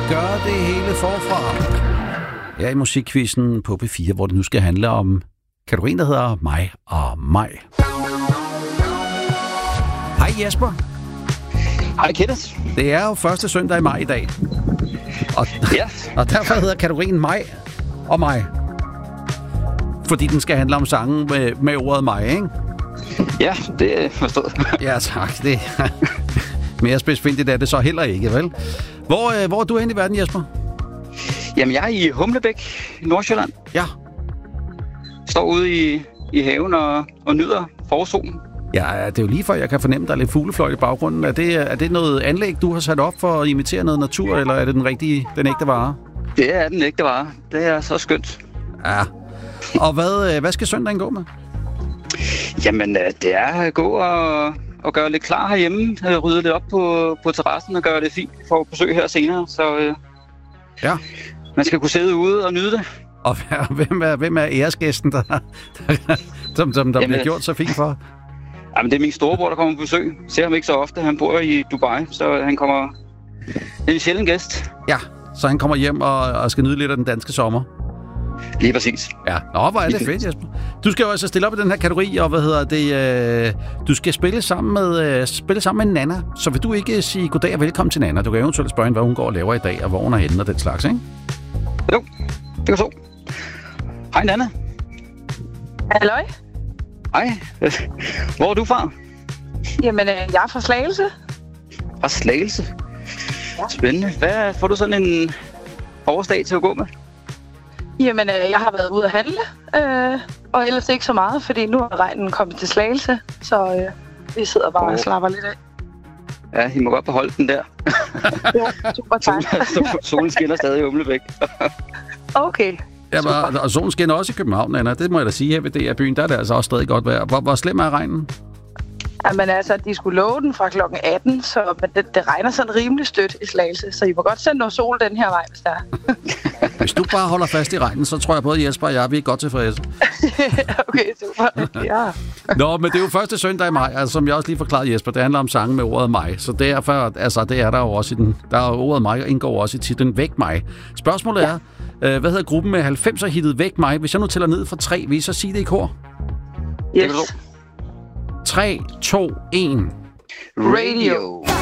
gøre det hele forfra. Jeg er i musikquizzen på P4, hvor det nu skal handle om kategorien, der hedder mig og mig. Hej Jesper. Hej Kenneth. Det er jo første søndag i maj i dag. Og derfor hedder kategorien mig og mig. Fordi den skal handle om sange med ordet mig, ikke? Ja, det er forstået. Ja tak, det mere specifikt er det så heller ikke, vel? Hvor er du hen i verden, Jesper? Jamen, jeg er i Humlebæk, i Nordsjælland. Ja. Står ude i haven og nyder forsolen. Ja, det er jo lige før, jeg kan fornemme, der er lidt fuglefløjt i baggrunden. Er det noget anlæg, du har sat op for at imitere noget natur, eller er det den ægte vare? Det er den ægte vare. Det er så skønt. Ja. Og hvad skal søndagen gå med? Jamen, det er at gå og gøre lidt klar herhjemme. Rydde lidt op på terrassen og gøre det fint for besøg her senere. Så ja. Man skal kunne sidde ude og nyde det. Og hvem er æresgæsten, som bliver gjort så fint for? Jamen, det er min storebror, der kommer på besøg. Ser ham ikke så ofte. Han bor i Dubai, så han kommer... Det er en sjælden gæst. Ja, så han kommer hjem og skal nyde lidt af den danske sommer. Lige præcis. Ja, nå, hvor er det fedt, Jesper. Du skal jo altså stille op i den her kategori, og du skal spille sammen med Nana. Så vil du ikke sige goddag og velkommen til Nana? Du kan eventuelt spørge hende, hvad hun går og laver i dag, og hvor hun er henne og den slags, ikke? Jo, det kan så. Hej, Nana. Halløj. Hej. Hvor er du fra? Jamen, jeg er fra Slagelse. Fra Slagelse? Ja. Spændende. Hvad får du sådan en forårsdag til at gå med? Jamen, jeg har været ude at handle, og ellers ikke så meget, fordi nu er regnen kommet til Slagelse, så vi sidder bare og slapper lidt af. Ja, I må godt beholde den der. Ja, super tak. Solen skinner stadig i Humlebæk. Okay. Ja, og solen skinner også i København, Anna. Det må jeg da sige her ved DR-byen. Der er det altså også stadig godt vejr. Hvor slem er regnen? Jamen altså, de skulle love den fra klokken 18, så det regner sådan rimelig stødt i Slagelse, så I må godt sende noget sol den her vej, hvis der er. Hvis du bare holder fast i regnen, så tror jeg både Jesper og jeg, vi er godt tilfredse. Okay, super. Ja. Nå, men det er jo første søndag i maj, altså, som jeg også lige forklarede Jesper, det handler om sange med ordet mig. Så derfor, altså, det er der jo også i den. Der er ordet mig, og indgår også i titlen Væk mig. Spørgsmålet er, hvad hedder gruppen med 90'er-hittet Væk mig? Hvis jeg nu tæller ned fra 3, vil I så sige det i kor? Yes. 3, 2, 1. Radio.